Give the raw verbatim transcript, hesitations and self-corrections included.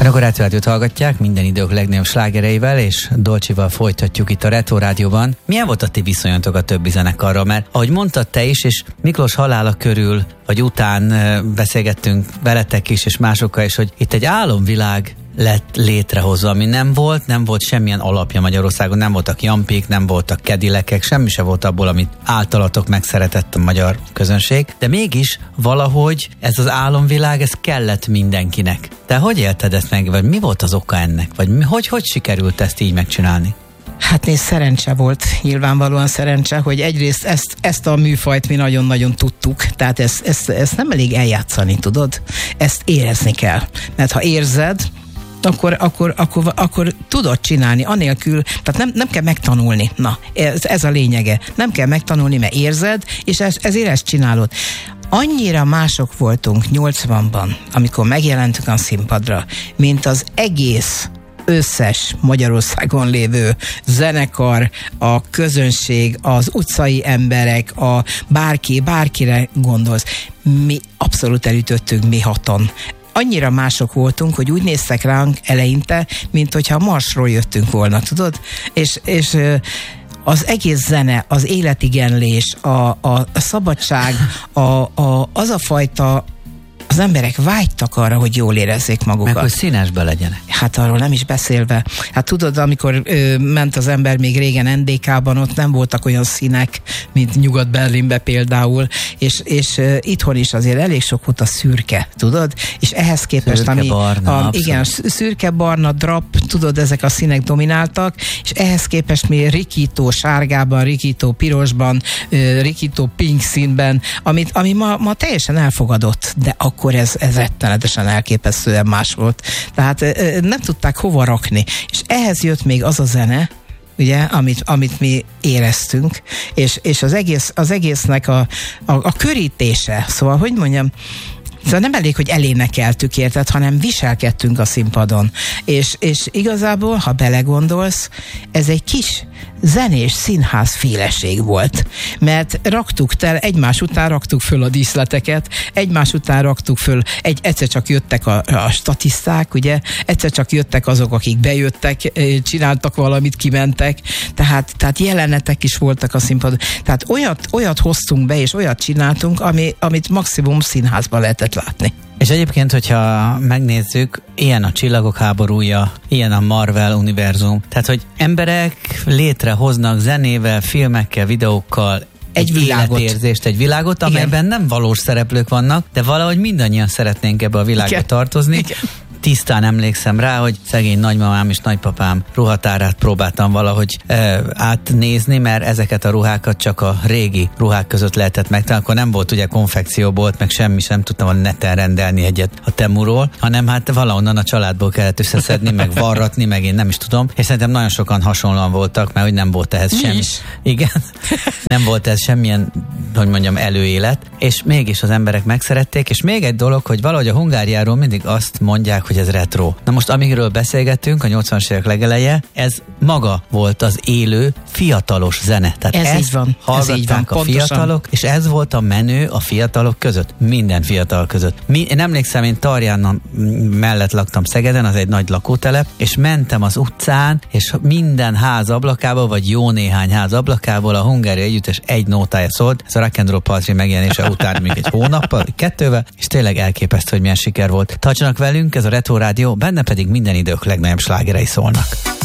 Önök a Retro Rádiót hallgatják, minden idők legnagyobb slágereivel, és Dolcsival folytatjuk itt a Retro Rádióban. Milyen volt a ti viszonyatok a többi zenekarral? Mert ahogy mondtad te is, és Miklós halála körül, vagy után beszélgettünk veletek is, és másokkal is, hogy itt egy álomvilág lett létrehozva, ami nem volt, nem volt semmilyen alapja Magyarországon, nem voltak jampik, nem voltak kedilekek, semmi se volt abból, amit általatok megszeretett a magyar közönség, de mégis valahogy ez az álomvilág, ez kellett mindenkinek. Te hogy élted ezt meg, vagy mi volt az oka ennek, vagy mi, hogy, hogy sikerült ezt így megcsinálni? Hát nézd, szerencse volt, nyilvánvalóan szerencse, hogy egyrészt ezt, ezt a műfajt mi nagyon-nagyon tudtuk, tehát ezt, ezt, ezt nem elég eljátszani, tudod? Ezt érezni kell, mert ha érzed, Akkor, akkor, akkor, akkor tudod csinálni, anélkül, tehát nem, nem kell megtanulni. Na, ez, ez a lényege. Nem kell megtanulni, mert érzed, és ez, ezért ezt csinálod. Annyira mások voltunk nyolcvanban, amikor megjelentünk a színpadra, mint az egész összes Magyarországon lévő zenekar, a közönség, az utcai emberek, a bárki, bárkire gondolsz. Mi abszolút elütöttünk mi haton. Annyira mások voltunk, hogy úgy néztek ránk eleinte, mint hogyha Marsról jöttünk volna, tudod? És, és az egész zene, az életigenlés, a, a, a szabadság, a, a, az a fajta, az emberek vágytak arra, hogy jól érezzék magukat. Meg hogy színesbe legyenek. Hát arról nem is beszélve. Hát tudod, amikor ö, ment az ember még régen en dé ká-ban, ott nem voltak olyan színek, mint Nyugat-Berlinbe például, és, és ö, itthon is azért elég sok volt a szürke, tudod? És ehhez képest, szürke, ami... barna, a, igen, szürke, barna, drap, tudod, ezek a színek domináltak, és ehhez képest mi rikító sárgában, rikító pirosban, ö, rikító pink színben, amit, ami ma, ma teljesen elfogadott, de akkor akkor ez, ez rettenetesen elképesztően más volt. Tehát nem tudták hova rakni. És ehhez jött még az a zene, ugye, amit, amit mi éreztünk, és, és az, egész, az egésznek a, a, a körítése, szóval, hogy mondjam, szóval nem elég, hogy elénekeltük, érted, hanem viselkedtünk a színpadon. És, és igazából, ha belegondolsz, ez egy kis zenés színház féleség volt. Mert raktuk tel, egymás után raktuk föl a díszleteket, egymás után raktuk föl, egy, egyszer csak jöttek a, a statiszták, ugye, egyszer csak jöttek azok, akik bejöttek, csináltak valamit, kimentek, tehát, tehát jelenetek is voltak a színpadon. Tehát olyat, olyat hoztunk be, és olyat csináltunk, ami, amit maximum színházban lehetett látni. És egyébként, hogyha megnézzük, ilyen a Csillagok háborúja, ilyen a Marvel univerzum, tehát, hogy emberek létrehoznak zenével, filmekkel, videókkal egy, egy életérzést, egy világot, amelyben nem valós szereplők vannak, de valahogy mindannyian szeretnénk ebbe a világba Igen. tartozni. Igen. Tisztán emlékszem rá, hogy szegény nagymamám és nagypapám ruhatárát próbáltam valahogy e, átnézni, mert ezeket a ruhákat csak a régi ruhák között lehetett megtalálni. Akkor nem volt ugye konfekcióbolt, meg semmi sem tudtam a neten rendelni egyet a Temuról, hanem hát valahonnan a családból kellett összeszedni, meg varratni, meg én nem is tudom. És szerintem nagyon sokan hasonlóan voltak, mert hogy nem volt ehhez semmi. Is. Igen. Nem volt ez semmilyen, hogy mondjam, előélet, és mégis az emberek megszerették, és még egy dolog, hogy valahogy a Hungáriáról mindig azt mondják, hogy ez retro. Na most, amiről beszélgettünk, a nyolcvanas évek legeleje, ez maga volt az élő, fiatalos zene. Tehát ez így van. hallgatták ez így van, a pontosan. Fiatalok, és ez volt a menő a fiatalok között. Minden fiatal között. Mi, én emlékszem, én Tarján mellett laktam Szegeden, az egy nagy lakótelep, és mentem az utcán, és minden ház ablakából, vagy jó néhány ház ablakából a Hungária együttes egy nótája szólt, ez a Rock and Roll Party megjelenése után még egy hónappal, kettővel, és tényleg elképesztő, hogy milyen siker volt. Tartsanak velünk, ez a Retro Rádió, benne pedig minden idők legnagyobb slágerei szólnak.